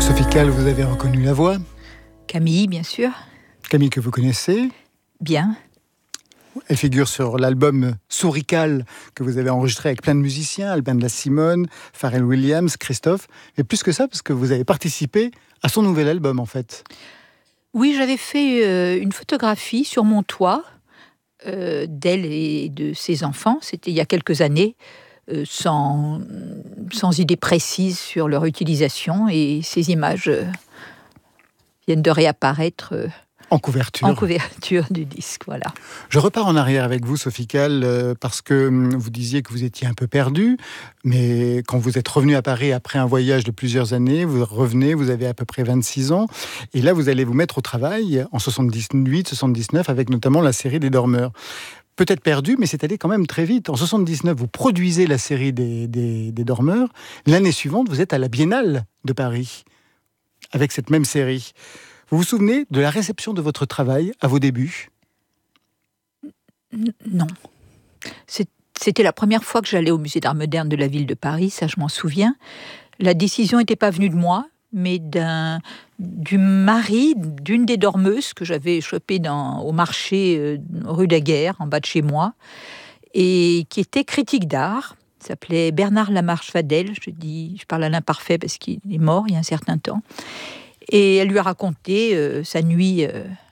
Sophie Calle, vous avez reconnu la voix. Camille, bien sûr. Camille que vous connaissez. Bien. Elle figure sur l'album Sourical que vous avez enregistré avec plein de musiciens, Albin de la Simone, Pharrell Williams, Christophe. Mais plus que ça, parce que vous avez participé à son nouvel album, en fait. Oui, j'avais fait une photographie sur mon toit d'elle et de ses enfants. C'était il y a quelques années, sans idée précise sur leur utilisation. Et ces images viennent de réapparaître en couverture du disque, voilà. Je repars en arrière avec vous, Sophie Calle, parce que vous disiez que vous étiez un peu perdue, mais quand vous êtes revenue à Paris après un voyage de plusieurs années, vous revenez, vous avez à peu près 26 ans, et là vous allez vous mettre au travail en 78, 79, avec notamment la série des Dormeurs. Peut-être perdu, mais c'est allé quand même très vite. En 79, vous produisez la série des Dormeurs. L'année suivante, vous êtes à la Biennale de Paris, avec cette même série. Vous vous souvenez de la réception de votre travail à vos débuts ? Non. C'était la première fois que j'allais au musée d'art moderne de la ville de Paris, ça je m'en souviens. La décision n'était pas venue de moi, mais du mari d'une des dormeuses que j'avais chopée au marché rue Daguerre, en bas de chez moi, et qui était critique d'art. Il s'appelait Bernard Lamarche-Vadel. Je parle à l'imparfait parce qu'il est mort il y a un certain temps. Et elle lui a raconté sa nuit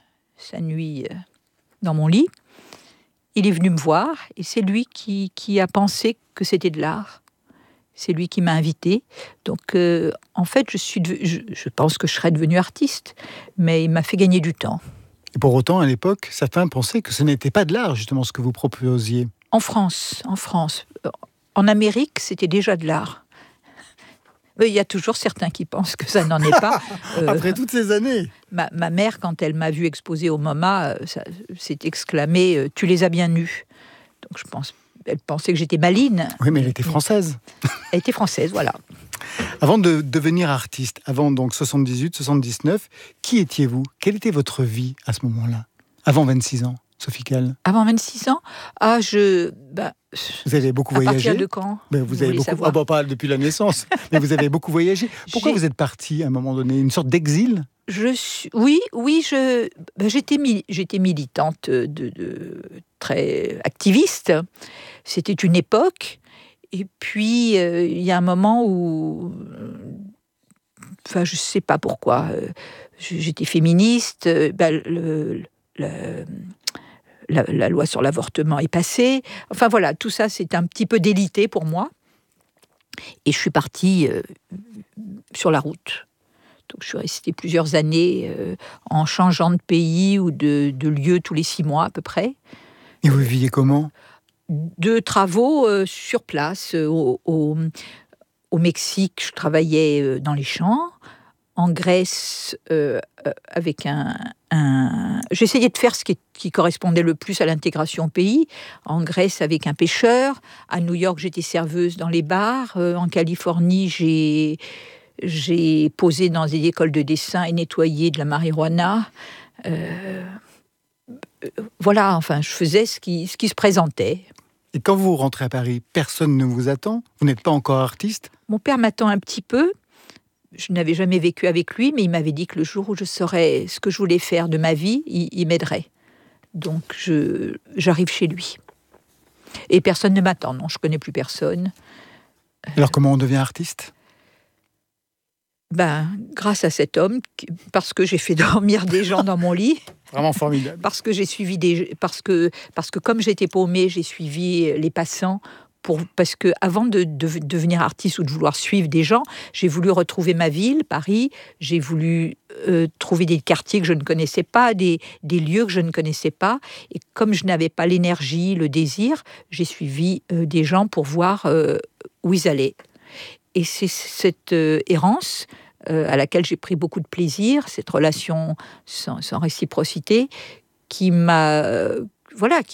dans mon lit. Il est venu me voir et c'est lui qui a pensé que c'était de l'art. C'est lui qui m'a invitée. Donc, en fait, je pense que je serais devenue artiste, mais il m'a fait gagner du temps. Et pour autant, à l'époque, certains pensaient que ce n'était pas de l'art, justement, ce que vous proposiez. En France. En Amérique, c'était déjà de l'art. Il y a toujours certains qui pensent que ça n'en est pas. Après toutes ces années. Ma mère, quand elle m'a vue exposer au MoMA, s'est exclamée « Tu les as bien eus ». Donc elle pensait que j'étais maline. Oui, mais elle était française. Elle était française, voilà. Avant de devenir artiste, avant donc 78, 79, qui étiez-vous ? Quelle était votre vie à ce moment-là ? Avant 26 ans, Sophie Calle. Avant 26 ans ? Vous avez beaucoup voyagé. À partir de quand ? Vous avez beaucoup. Pas depuis la naissance, mais vous avez beaucoup voyagé. Pourquoi vous êtes partie à un moment donné ? Une sorte d'exil ? J'étais militante, très activiste. C'était une époque. Et puis, il y a un moment où... je ne sais pas pourquoi. J'étais féministe. La loi sur l'avortement est passée. Enfin voilà, tout ça, c'est un petit peu délité pour moi. Et je suis partie sur la route. Donc je suis restée plusieurs années en changeant de pays ou de lieu tous les 6 mois à peu près. Et vous viviez comment ? De travaux sur place. Au Mexique, je travaillais dans les champs. En Grèce, avec j'essayais de faire ce qui correspondait le plus à l'intégration au pays. En Grèce, avec un pêcheur. À New York, j'étais serveuse dans les bars. En Californie, j'ai posé dans des écoles de dessin et nettoyé de la marijuana. Voilà, enfin, je faisais ce qui se présentait. Et quand vous rentrez à Paris, personne ne vous attend ? Vous n'êtes pas encore artiste ? Mon père m'attend un petit peu. Je n'avais jamais vécu avec lui, mais il m'avait dit que le jour où je saurais ce que je voulais faire de ma vie, il m'aiderait. Donc, j'arrive chez lui. Et personne ne m'attend, non, je ne connais plus personne. Alors, comment on devient artiste ? Grâce à cet homme, parce que j'ai fait dormir des gens dans mon lit. Vraiment formidable. Parce que j'ai suivi parce que comme j'étais paumée, j'ai suivi les passants. Parce que avant de devenir artiste ou de vouloir suivre des gens, j'ai voulu retrouver ma ville, Paris. J'ai voulu trouver des quartiers que je ne connaissais pas, des lieux que je ne connaissais pas. Et comme je n'avais pas l'énergie, le désir, j'ai suivi des gens pour voir où ils allaient. Et c'est cette errance à laquelle j'ai pris beaucoup de plaisir, cette relation sans réciprocité, qui m'a...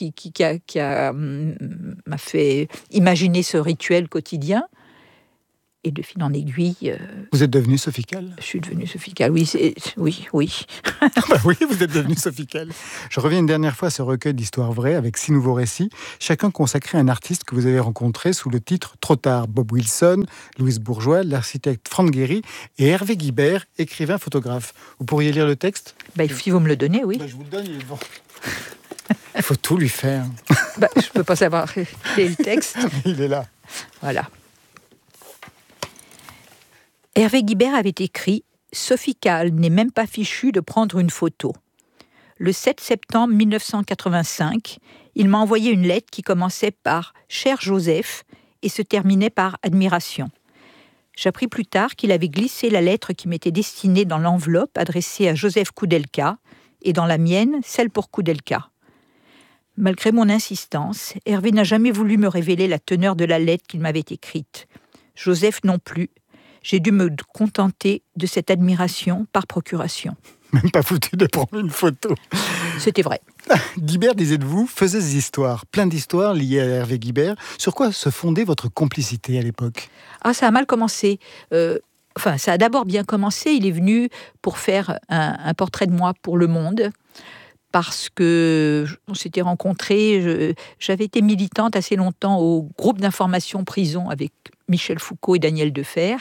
qui m'a fait imaginer ce rituel quotidien. Et de fil en aiguille... Vous êtes devenue Sophie Calle? Je suis devenue Sophie Calle, oui. Oui. Oui, vous êtes devenue Sophie Calle. Je reviens une dernière fois à ce recueil d'histoires vraies avec 6 nouveaux récits, chacun consacré à un artiste que vous avez rencontré sous le titre Trop tard. Bob Wilson, Louise Bourgeois, l'architecte Franck Guéry et Hervé Guibert, écrivain photographe. Vous pourriez lire le texte? Si vous me le donnez, oui. Je vous le donne, il est devant. Il faut tout lui faire. Je ne peux pas savoir quel est le texte. Il est là. Voilà. Hervé Guibert avait écrit « Sophie Calle n'est même pas fichue de prendre une photo. Le 7 septembre 1985, il m'a envoyé une lettre qui commençait par « Cher Joseph » et se terminait par « Admiration ». J'appris plus tard qu'il avait glissé la lettre qui m'était destinée dans l'enveloppe adressée à Joseph Koudelka et dans la mienne, celle pour Koudelka. Malgré mon insistance, Hervé n'a jamais voulu me révéler la teneur de la lettre qu'il m'avait écrite. Joseph non plus. J'ai dû me contenter de cette admiration par procuration. Même pas foutu de prendre une photo. C'était vrai. Guibert, disait de vous, faisait des histoires, plein d'histoires liées à Hervé Guibert. Sur quoi se fondait votre complicité à l'époque? Ça a mal commencé. Ça a d'abord bien commencé. Il est venu pour faire un portrait de moi pour Le Monde. Parce que on s'était rencontrés, j'avais été militante assez longtemps au groupe d'information prison avec Michel Foucault et Daniel Defer,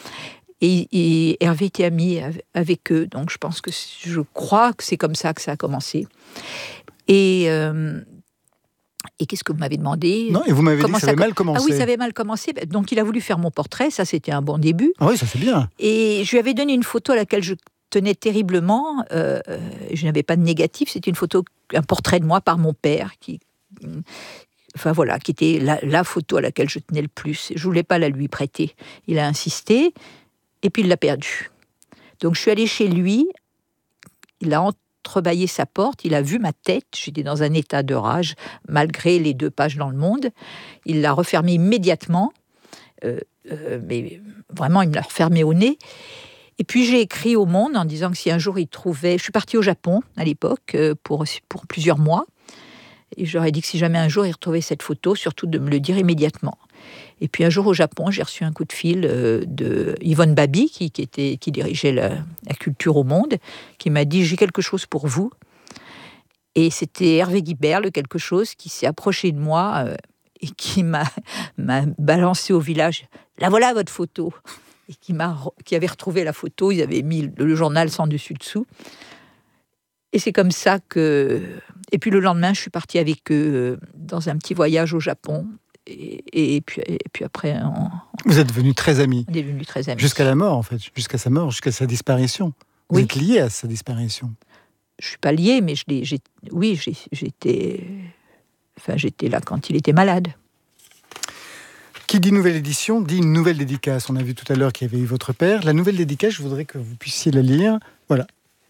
et Hervé était ami avec eux, donc je crois que c'est comme ça que ça a commencé. Et qu'est-ce que vous m'avez demandé? Non, et vous m'avez dit que ça avait mal commencé. Ah oui, ça avait mal commencé. Donc il a voulu faire mon portrait, ça c'était un bon début. Ah oui, ça c'est bien. Et je lui avais donné une photo à laquelle je tenais terriblement. Je n'avais pas de négatif, c'était un portrait de moi par mon père qui était la photo à laquelle je tenais le plus. Je voulais pas la lui prêter. Il a insisté et puis il l'a perdue. Donc je suis allée chez lui, il a entrebâillé sa porte, il a vu ma tête, j'étais dans un état de rage malgré les 2 pages dans Le Monde. Il l'a refermée immédiatement, mais vraiment il me l'a refermée au nez. Et puis j'ai écrit au Monde en disant que si un jour il trouvait... Je suis partie au Japon à l'époque pour plusieurs mois. Et j'aurais dit que si jamais un jour il retrouvait cette photo, surtout de me le dire immédiatement. Et puis un jour au Japon, j'ai reçu un coup de fil de Yvonne Babi, qui dirigeait la culture au Monde, qui m'a dit « J'ai quelque chose pour vous ». Et c'était Hervé Guibert, le quelque chose, qui s'est approché de moi et qui m'a balancé au village « La voilà votre photo !» et qui avait retrouvé la photo, ils avaient mis le journal sans dessus-dessous. Et c'est comme ça que... Et puis le lendemain, je suis partie avec eux dans un petit voyage au Japon. Et puis après... Vous êtes devenus très amis. On est devenus très amis. Jusqu'à la mort, en fait. Jusqu'à sa mort, jusqu'à sa disparition. Vous êtes liés à sa disparition. Je ne suis pas liée, mais j'étais là quand il était malade. Qui dit nouvelle édition, dit une nouvelle dédicace. On a vu tout à l'heure qu'il y avait eu votre père. La nouvelle dédicace, je voudrais que vous puissiez la lire. Voilà.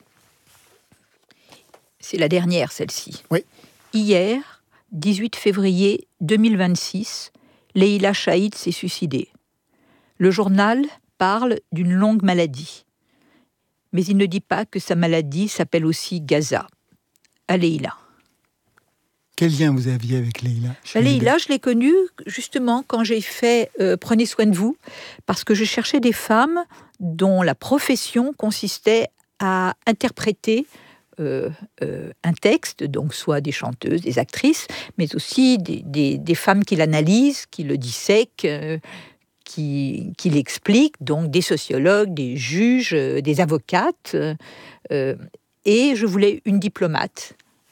C'est la dernière, celle-ci. Oui. Hier, 18 février 2026, Leïla Chaïd s'est suicidée. Le journal parle d'une longue maladie. Mais il ne dit pas que sa maladie s'appelle aussi Gaza. À Leïla. Quel lien vous aviez avec Leïla? Leïla, je l'ai connue justement quand j'ai fait Prenez soin de vous, parce que je cherchais des femmes dont la profession consistait à interpréter un texte, donc soit des chanteuses, des actrices, mais aussi des femmes qui l'analysent, qui le dissèquent, qui l'expliquent, donc des sociologues, des juges, des avocates. Et je voulais une diplomate.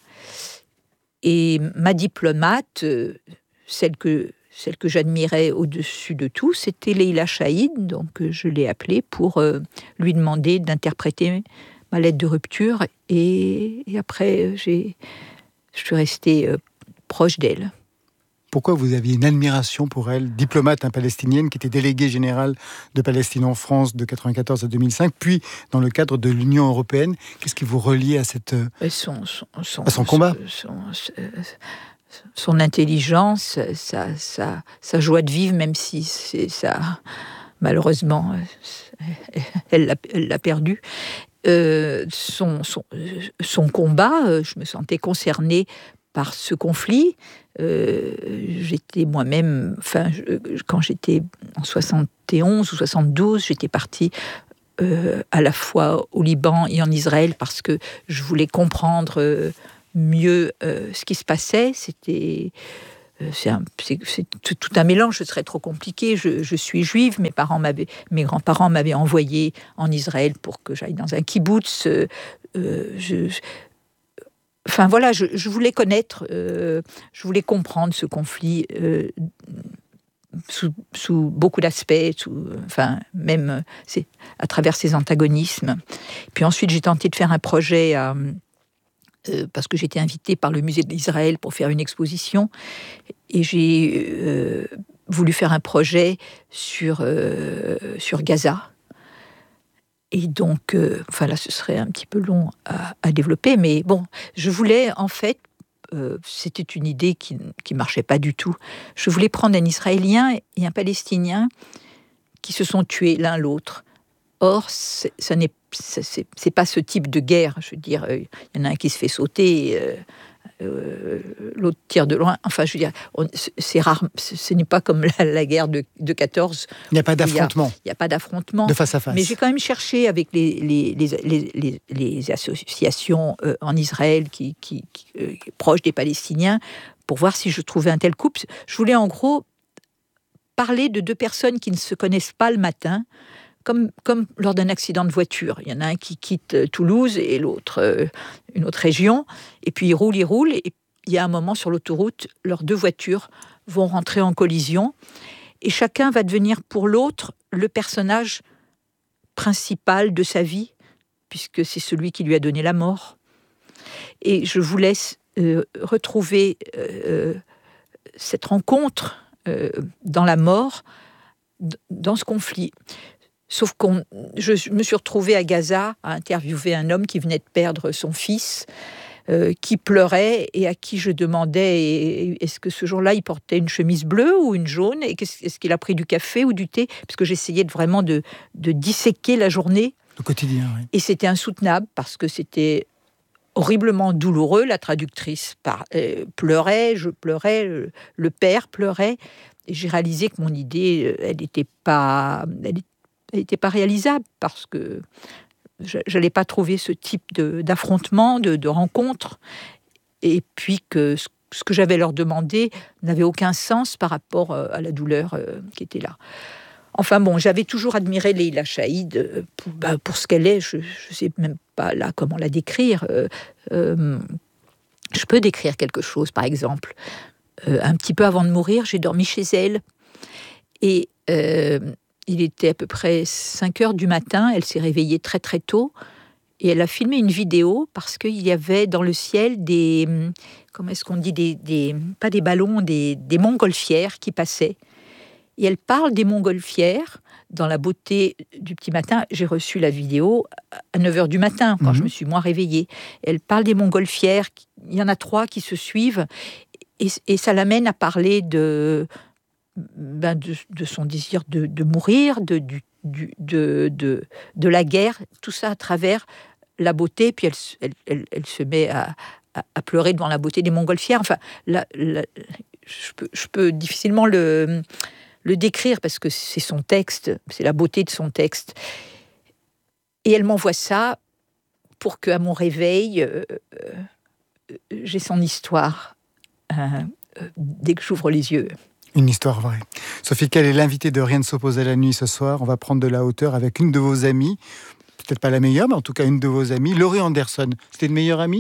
Et ma diplomate, celle que j'admirais au-dessus de tout, c'était Leïla Chaïd. Donc je l'ai appelée pour lui demander d'interpréter ma lettre de rupture. Et après, je suis restée proche d'elle. Pourquoi vous aviez une admiration pour elle, diplomate palestinienne qui était déléguée générale de Palestine en France de 1994 à 2005, puis dans le cadre de l'Union européenne? Qu'est-ce qui vous reliait à son combat? Son intelligence, sa joie de vivre, même si c'est ça, malheureusement, elle l'a perdu. Son combat, je me sentais concernée par ce conflit. J'étais moi-même, quand j'étais en 71 ou 72, j'étais partie à la fois au Liban et en Israël parce que je voulais comprendre mieux ce qui se passait. C'est tout un mélange, ce serait trop compliqué. Je suis juive, mes grands-parents m'avaient envoyé en Israël pour que j'aille dans un kibbutz. Je voulais connaître, je voulais comprendre ce conflit sous beaucoup d'aspects, même à travers ses antagonismes. Puis ensuite, j'ai tenté de faire un projet parce que j'étais invitée par le musée d'Israël pour faire une exposition, et j'ai voulu faire un projet sur Gaza. Et donc, là, ce serait un petit peu long à développer, mais bon, je voulais en fait, c'était une idée qui ne marchait pas du tout. Je voulais prendre un Israélien et un Palestinien qui se sont tués l'un l'autre. Or, c'est pas ce type de guerre. Je veux dire, il y en a un qui se fait sauter, l'autre tire de loin. Enfin, je veux dire, c'est rare. Ce n'est pas comme la guerre de 14. Il n'y a pas d'affrontement. Il n'y a pas d'affrontement. De face à face. Mais j'ai quand même cherché avec les associations en Israël qui proches des Palestiniens pour voir si je trouvais un tel couple. Je voulais en gros parler de deux personnes qui ne se connaissent pas le matin, comme lors d'un accident de voiture. Il y en a un qui quitte Toulouse et l'autre une autre région, et puis ils roulent, et il y a un moment sur l'autoroute, leurs deux voitures vont rentrer en collision, et chacun va devenir pour l'autre le personnage principal de sa vie, puisque c'est celui qui lui a donné la mort. Et je vous laisse retrouver cette rencontre dans la mort, dans ce conflit. Sauf que je me suis retrouvée à Gaza à interviewer un homme qui venait de perdre son fils, qui pleurait et à qui je demandais est-ce que ce jour-là il portait une chemise bleue ou une jaune, et est-ce qu'il a pris du café ou du thé, parce que j'essayais vraiment de disséquer la journée. Le quotidien, oui. Et c'était insoutenable parce que c'était horriblement douloureux. La traductrice pleurait, je pleurais, le père pleurait. Et j'ai réalisé que mon idée, elle n'était pas réalisable parce que je n'allais pas trouver ce type d'affrontement, de rencontre, et puis que ce que j'avais leur demandé n'avait aucun sens par rapport à la douleur qui était là. Enfin bon, j'avais toujours admiré Leila Chaïd pour ce qu'elle est. Je ne sais même pas là comment la décrire. Je peux décrire quelque chose, par exemple. Un petit peu avant de mourir, j'ai dormi chez elle, et il était à peu près 5 heures du matin. Elle s'est réveillée très très tôt, et elle a filmé une vidéo parce qu'il y avait dans le ciel comment est-ce qu'on dit, pas des ballons, des montgolfières qui passaient. Et elle parle des montgolfières dans la beauté du petit matin. J'ai reçu la vidéo à 9 heures du matin, quand je me suis moi réveillée. Elle parle des montgolfières, il y en a 3 qui se suivent, et ça l'amène à parler de son désir de mourir, de la guerre, tout ça à travers la beauté. Puis elle se met à pleurer devant la beauté des montgolfières. Enfin, je peux difficilement le décrire parce que c'est son texte, c'est la beauté de son texte. Et elle m'envoie ça pour qu'à mon réveil, j'ai son histoire dès que j'ouvre les yeux. Une histoire vraie. Sophie Kell est l'invitée de Rien ne s'oppose à la nuit ce soir. On va prendre de la hauteur avec une de vos amies, peut-être pas la meilleure, mais en tout cas une de vos amies, Laurie Anderson. C'était une meilleure amie ?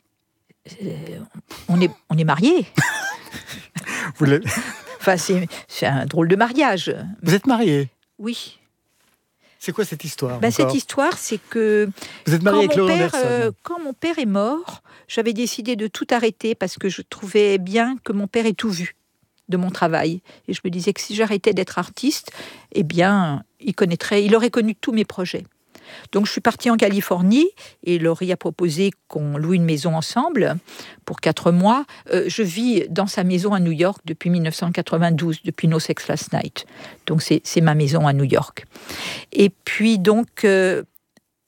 On est mariés. Vous Enfin, c'est un drôle de mariage. Vous êtes mariée ? Oui. C'est quoi cette histoire ? Cette histoire, c'est que vous êtes mariée avec Laurie Anderson. Quand mon père est mort, j'avais décidé de tout arrêter parce que je trouvais bien que mon père ait tout vu de mon travail. Et je me disais que si j'arrêtais d'être artiste, eh bien, il aurait connu tous mes projets. Donc je suis partie en Californie et Laurie a proposé qu'on loue une maison ensemble pour 4 mois. Je vis dans sa maison à New York depuis 1992, depuis No Sex Last Night. Donc c'est ma maison à New York. Et puis donc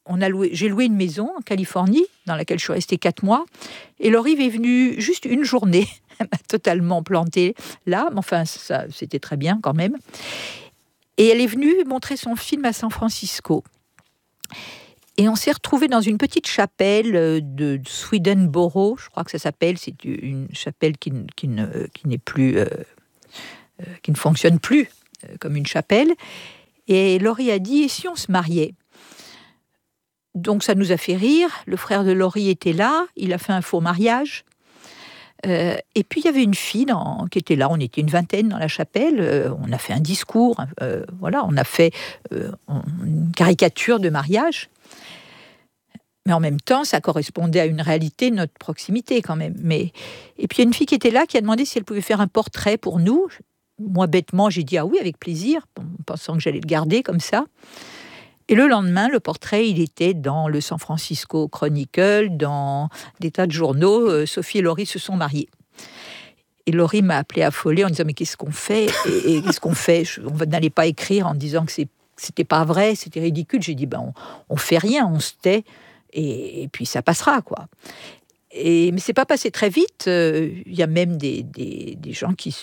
j'ai loué une maison en Californie, dans laquelle je suis restée 4 mois, et Laurie est venue juste une journée, elle m'a totalement plantée là, mais enfin, ça, c'était très bien quand même. Et elle est venue montrer son film à San Francisco. Et on s'est retrouvés dans une petite chapelle de Swedenboro, je crois que ça s'appelle, c'est une chapelle qui n'est plus, qui ne fonctionne plus comme une chapelle. Et Laurie a dit, et si on se mariait ? Donc ça nous a fait rire. Le frère de Laurie était là, il a fait un faux mariage. Et puis il y avait une fille qui était là, on était une vingtaine dans la chapelle, on a fait un discours, voilà, on a fait une caricature de mariage. Mais en même temps, ça correspondait à une réalité de notre proximité quand même. Et puis il y a une fille qui était là, qui a demandé si elle pouvait faire un portrait pour nous. Moi, bêtement, j'ai dit « Ah oui, avec plaisir », pensant que j'allais le garder comme ça. Et le lendemain, le portrait, il était dans le San Francisco Chronicle, dans des tas de journaux. Sophie et Laurie se sont mariées. Et Laurie m'a appelée affolée en disant « Mais qu'est-ce qu'on fait ? Et qu'est-ce qu'on fait ? On n'allait pas écrire en disant que c'était pas vrai, c'était ridicule. » J'ai dit « On fait rien, on se tait, et puis ça passera, quoi. » Mais c'est pas passé très vite. Il y a même des gens qui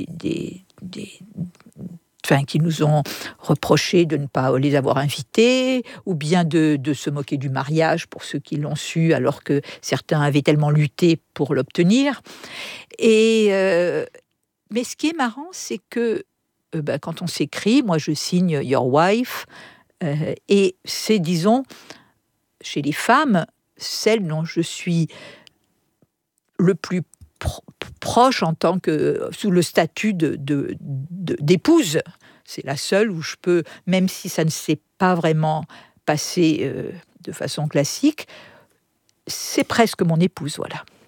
nous ont reproché de ne pas les avoir invités, ou bien de se moquer du mariage pour ceux qui l'ont su, alors que certains avaient tellement lutté pour l'obtenir. Mais ce qui est marrant, c'est que quand on s'écrit, moi je signe « Your Wife », et c'est, disons, chez les femmes, celle dont je suis le plus proche en tant que sous le statut d'épouse. C'est la seule où je peux, même si ça ne s'est pas vraiment passé de façon classique, c'est presque mon épouse, voilà.